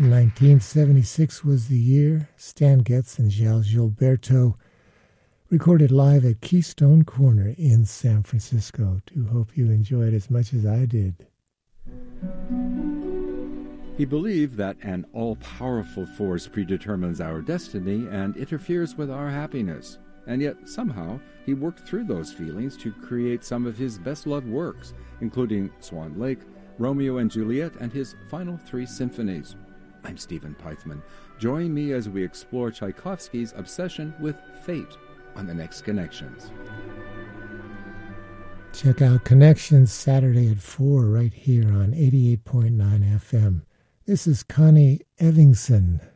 1976 was the year. Stan Getz and Gilles Gilberto recorded live at Keystone Corner in San Francisco. Do hope you enjoyed as much as I did. He believed that an all-powerful force predetermines our destiny and interferes with our happiness. And yet, somehow, he worked through those feelings to create some of his best-loved works, including Swan Lake, Romeo and Juliet, and his final 3 symphonies. I'm Stephen Peithman. Join me as we explore Tchaikovsky's obsession with fate on the next Connections. Check out Connections Saturday at 4 right here on 88.9 FM. This is Connie Evingson.